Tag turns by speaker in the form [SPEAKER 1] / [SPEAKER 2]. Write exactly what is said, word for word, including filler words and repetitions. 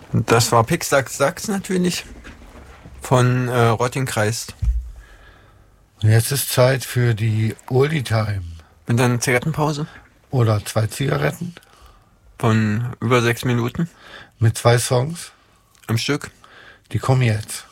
[SPEAKER 1] Das war Pick Sachs Sachs natürlich von äh, Rotting-Kreist.
[SPEAKER 2] Und jetzt ist Zeit für die Oldie Time.
[SPEAKER 1] Mit einer Zigarettenpause
[SPEAKER 2] Oder zwei Zigaretten
[SPEAKER 1] von über sechs Minuten
[SPEAKER 2] mit zwei Songs.
[SPEAKER 1] am Stück.
[SPEAKER 2] Die kommen jetzt.